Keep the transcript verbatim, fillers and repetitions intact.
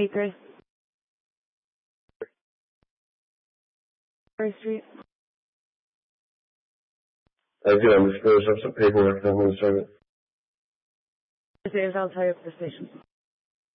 Acres. First Street. I do. I'm just finishing up some paperwork. I'm going to start it. I'll tell you at the station.